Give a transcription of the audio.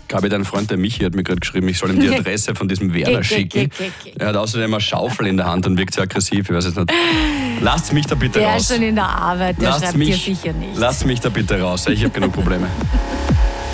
Gabi, dein Freund, der Michi, hat mir gerade geschrieben, ich soll ihm die Adresse von diesem Werner schicken. Er hat außerdem eine Schaufel in der Hand und wirkt sehr aggressiv, ich weiß es nicht. Lasst mich da bitte raus. Der ist schon in der Arbeit, der schreibt dir sicher nicht. Lasst mich da bitte raus, ich habe genug Probleme.